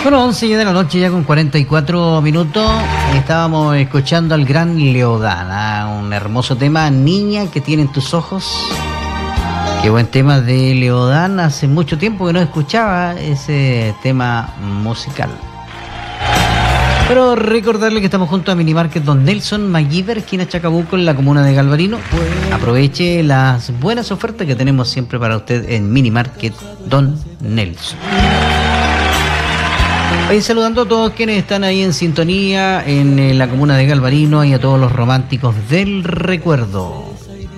Bueno, 11 ya de la noche, ya con 44 minutos. Estábamos escuchando al gran Leodán, un hermoso tema, Niña que tienen tus ojos. Qué buen tema de Leodán. Hace mucho tiempo que no escuchaba ese tema musical. Pero recordarle que estamos junto a Minimarket Don Nelson MacGyver, esquina Chacabuco, en la comuna de Galvarino. Aproveche las buenas ofertas que tenemos siempre para usted en Minimarket Don Nelson. Hoy saludando a todos quienes están ahí en sintonía en la comuna de Galvarino y a todos los románticos del recuerdo.